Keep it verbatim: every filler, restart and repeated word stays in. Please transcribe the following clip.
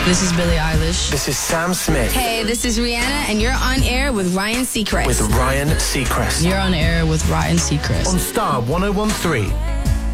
This is Billie Eilish. This is Sam Smith. Hey, this is Rihanna, and you're on air with Ryan Seacrest. With Ryan Seacrest. You're on air with Ryan Seacrest. On Star one oh one three.